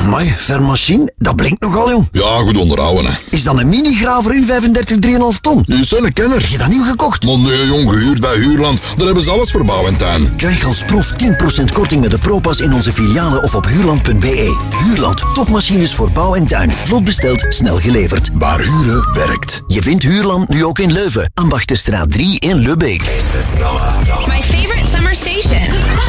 Amai, vermachine, dat blinkt nogal, jong. Ja, goed onderhouden, hè. Is dat een mini-graver U35 3,5 ton? Die is een kenner. Heb je dat nieuw gekocht? Maar nee, jong, gehuurd bij Huurland. Daar hebben ze alles voor bouw en tuin. Krijg als prof 10% korting met de ProPass in onze filialen of op huurland.be. Huurland, topmachines voor bouw en tuin. Vlot besteld, snel geleverd. Waar huren werkt. Je vindt Huurland nu ook in Leuven. Ambachtenstraat 3 in Lubbeek. My favorite summer station.